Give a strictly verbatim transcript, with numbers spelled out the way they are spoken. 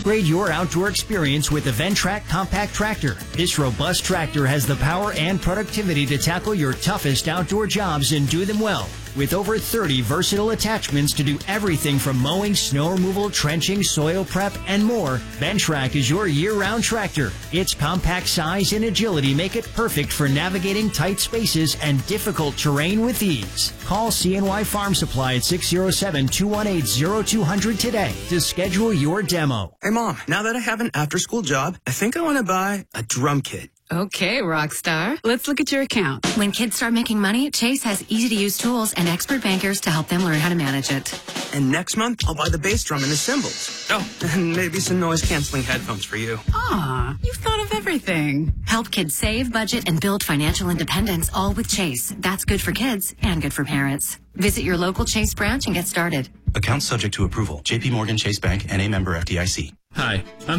Upgrade your outdoor experience with the Ventrac Compact Tractor. This robust tractor has the power and productivity to tackle your toughest outdoor jobs and do them well. With over thirty versatile attachments to do everything from mowing, snow removal, trenching, soil prep, and more, Ventrac is your year-round tractor. Its compact size and agility make it perfect for navigating tight spaces and difficult terrain with ease. Call C N Y Farm Supply at six oh seven, two one eight, oh two hundred today to schedule your demo. Hey, Mom, now that I have an after-school job, I think I want to buy a drum kit. Okay, Rockstar. Let's look at your account. When kids start making money, Chase has easy-to-use tools and expert bankers to help them learn how to manage it. And next month, I'll buy the bass drum and the cymbals. Oh, and maybe some noise-canceling headphones for you. Aw, you've thought of everything. Help kids save, budget, and build financial independence, all with Chase. That's good for kids and good for parents. Visit your local Chase branch and get started. Account subject to approval. J P Morgan Chase Bank, N A member F D I C. Hi, I'm